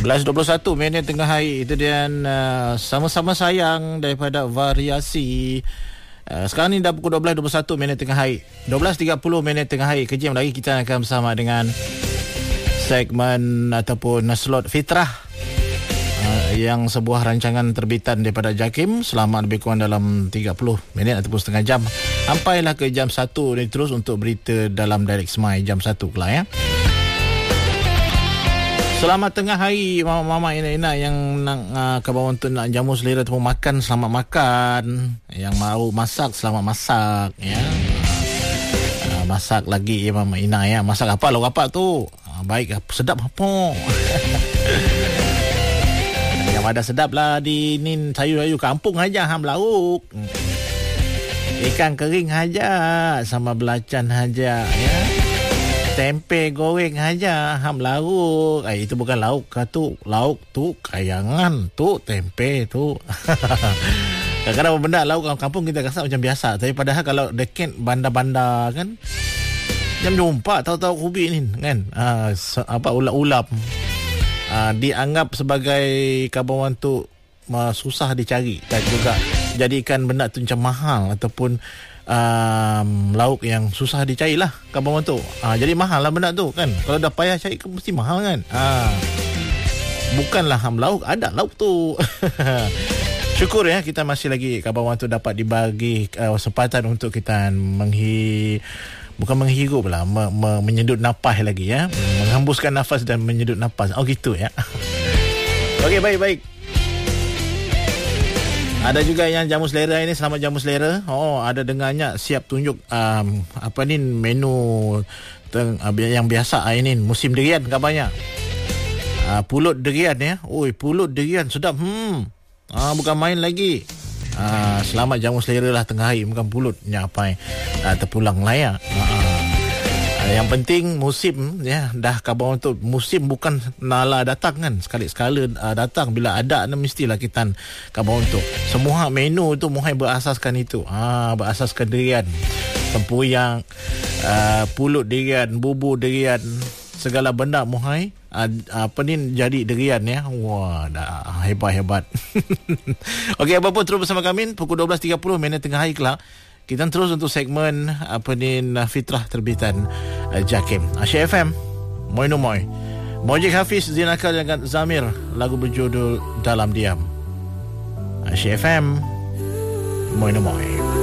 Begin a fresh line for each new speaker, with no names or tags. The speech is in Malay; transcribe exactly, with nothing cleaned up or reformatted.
belas dua puluh satu minit tengah hari. Itu dia uh, Sama-sama Sayang daripada Variasi. uh, Sekarang ni dah pukul dua belas dua puluh satu minit tengah hari, dua belas tiga puluh minit tengah hari. Kejam lagi kita akan bersama dengan segmen ataupun slot Fitrah, uh, yang sebuah rancangan terbitan daripada JAKIM selama lebih kurang dalam tiga puluh minit ataupun setengah jam. Sampailah ke jam satu ni terus untuk berita dalam Direct Smile jam satu pula ya. Selamat tengah hari mama-mama ina-ina yang nak uh, ke bawah untuk nak jamu selera ataupun makan, selamat makan. Yang mahu masak, selamat masak ya. Uh, masak lagi ya mama ina ya. Masak apa lauk apa tu? Uh, baik sedap apa? Yang ada sedap lah di ni sayur-sayur kampung aja ham lauk. Ikan kering aja sama belacan aja ya. Tempe goreng aja ham lauk. Ay, itu bukan lauk kah tu? Lauk tu kayangan tu tempe tu. Kadang-kadang benda lauk kampung kita rasa macam biasa, tapi padahal kalau dekat bandar-bandar kan jam jumpa tahu-tahu kubi ni kan. Ah, apa ulap-ulap. Ah, dianggap sebagai kabawan tu uh, susah dicari dan juga jadikan benda tu macam mahal ataupun Um, lauk yang susah dicari lah kawan tu. Ha, jadi mahal lah benda tu kan. Kalau dah payah cari kan mesti mahal kan. Ha, bukanlah ham lauk, ada lauk tu. Syukur ya kita masih lagi kawan tu dapat dibagi uh, kesempatan untuk kita menghi bukan menghirup lah, me, me, menyedut nafas lagi ya. Menghembuskan nafas dan menyedut nafas. Oh gitu ya. Okey, baik-baik. Ada juga yang jamu selera ini, selamat jamu selera. Oh, ada dengarnya siap tunjuk um, apa ni menu teng, uh, yang biasa ini musim durian kabarnya. Uh, pulut durian ya. Oi, pulut durian sedap. Hmm. Ah, bukan main lagi. Ah, selamat jamu selera lah tengah hari, bukan pulutnya apa uh, terpulang lah ya. Uh, Yang penting musim ya, dah khabar untuk musim bukan nala datang kan. Sekali-sekala uh, datang, bila ada mestilah kita khabar untuk. Semua menu tu muhai berasaskan itu. Ah, berasaskan durian, tempoyak, uh, pulut durian, bubur durian, segala benda muhai uh, apa ni jadi durian ya. Wah, dah hebat-hebat. Okey, apa pun terus bersama kami pukul dua belas tiga puluh minit tengah hari kelak. Kita terus untuk segmen apa ni Fitrah terbitan uh, JAKIM Asyik F M. Moi no moi. Mojik Hafiz, Zinakal dengan Zamir, lagu berjudul Dalam Diam. Asyik F M. Moi no moi.